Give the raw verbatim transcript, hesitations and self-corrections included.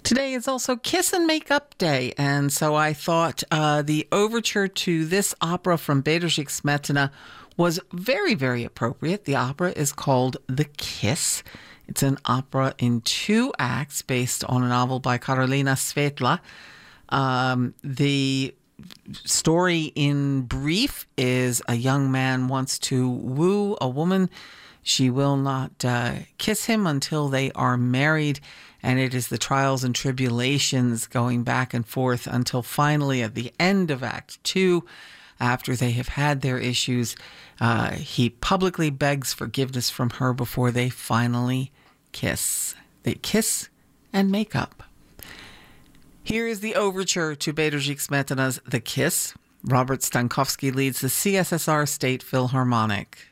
Today is also Kiss and Make Up Day, and so I thought uh, the overture to this opera from Bedřich Smetana was very, very appropriate. The opera is called The Kiss. It's an opera in two acts based on a novel by Karolina Svetla. Um, the story in brief is a young man wants to woo a woman. She will not uh, kiss him until they are married, and it is the trials and tribulations going back and forth until finally at the end of Act Two, after they have had their issues, uh, he publicly begs forgiveness from her before they finally kiss. They kiss and make up. Here is the overture to Bedřich Smetana's The Kiss. Robert Stankowski leads the C S S R State Philharmonic.